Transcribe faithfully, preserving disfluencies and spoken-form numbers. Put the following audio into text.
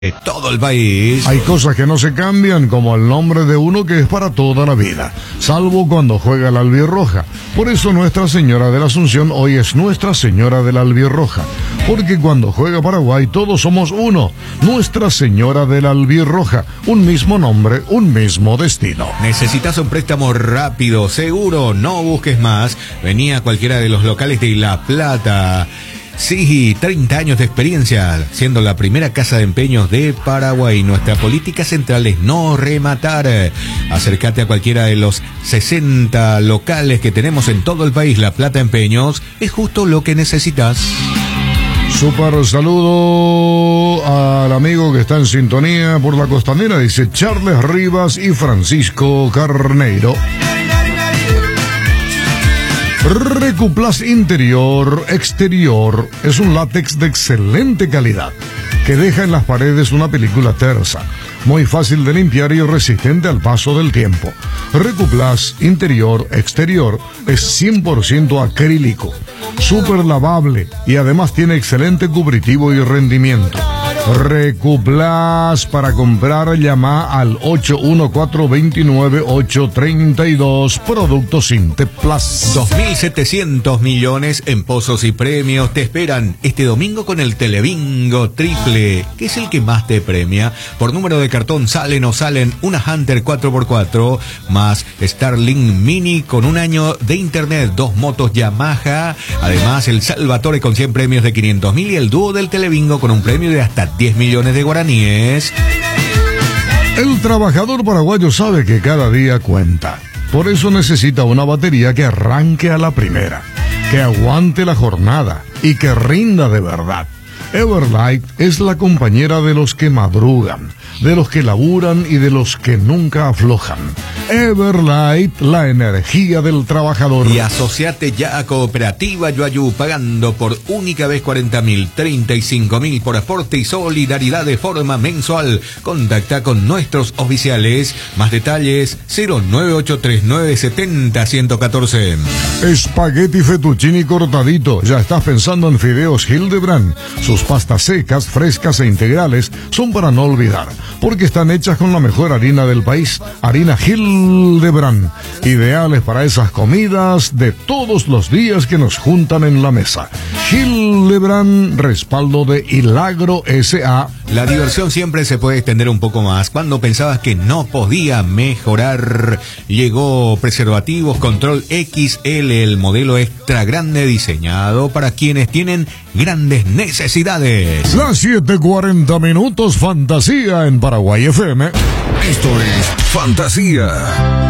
de todo el país. Hay cosas que no se cambian, como el nombre de uno que es para toda la vida, salvo cuando juega la albirroja. Por eso Nuestra Señora de la Asunción hoy es Nuestra Señora de la Albirroja, porque cuando juega Paraguay todos somos uno. Nuestra Señora de la Albirroja, un mismo nombre, un mismo destino. ¿Necesitas un préstamo rápido, seguro? No busques más. Vení a cualquiera de los locales de La Plata. Sí, treinta años de experiencia, siendo la primera casa de empeños de Paraguay. Nuestra política central es no rematar. Acércate a cualquiera de los sesenta locales que tenemos en todo el país. La Plata Empeños es justo lo que necesitas. Super saludo al amigo que está en sintonía por la costanera, dice Charles Rivas y Francisco Carneiro. Recuplas interior, exterior, es un látex de excelente calidad que deja en las paredes una película tersa, muy fácil de limpiar y resistente al paso del tiempo. Recuplas interior, exterior es cien por ciento acrílico, súper lavable y además tiene excelente cubritivo y rendimiento. Recuplas, para comprar llama al ocho uno cuatro, dos nueve ocho, tres dos, Productos Inteplas. dos mil setecientos millones en pozos y premios te esperan este domingo con el Telebingo Triple, que es el que más te premia. Por número de cartón salen o salen una Hunter cuatro por cuatro más Starlink Mini con un año de internet, dos motos Yamaha, además el Salvatore con cien premios de quinientos mil y el dúo del Telebingo con un premio de hasta diez millones de guaraníes. El trabajador paraguayo sabe que cada día cuenta. Por eso necesita una batería que arranque a la primera, que aguante la jornada y que rinda de verdad. Everlight es la compañera de los que madrugan, de los que laburan y de los que nunca aflojan. Everlight, la energía del trabajador. Y asociate ya a Cooperativa Yuayú, pagando por única vez cuarenta mil, treinta y cinco mil por aporte y solidaridad de forma mensual. Contacta con nuestros oficiales. Más detalles cero nueve ocho tres nueve siete cero uno cuatro. Espagueti fettuccini cortadito. ¿Ya estás pensando en fideos Hildebrand? Sus pastas secas, frescas e integrales son para no olvidar, porque están hechas con la mejor harina del país, harina Hildebrand, ideales para esas comidas de todos los días que nos juntan en la mesa. Hildebrand, respaldo de Hilagro S A. La diversión siempre se puede extender un poco más. Cuando pensabas que no podía mejorar, llegó Preservativos Control X L, el modelo extra grande diseñado para quienes tienen grandes necesidades. Las siete cuarenta minutos, Fantasía en Paraguay F M. Esto es Fantasía.